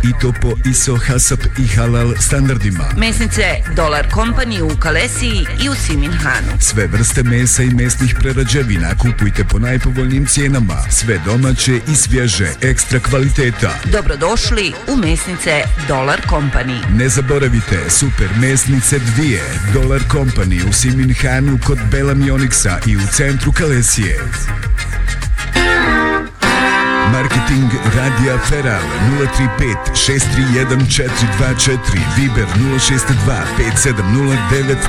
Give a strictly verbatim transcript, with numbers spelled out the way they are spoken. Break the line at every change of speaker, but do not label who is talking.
i to po I S O, HASAP i Halal standardima.
Mesnice Dolar Company u Kalesiji i u Siminhanu.
Sve vrste mesa i mesnih prerađevina kupujte po najpovoljnijim cijenama. Sve domaće i svježe, ekstra kvaliteta.
Dobrodošli u mesnice Dolar Company.
Ne zaboravite, super mesnice dvije. Dolar Company u Siminhanu kod Bela Mioniksa i u centru Kalesije. Marketing Radija Feral nula tri pet šest tri jedan četiri dva četiri, Viber nula šest dva pet sedam nula devet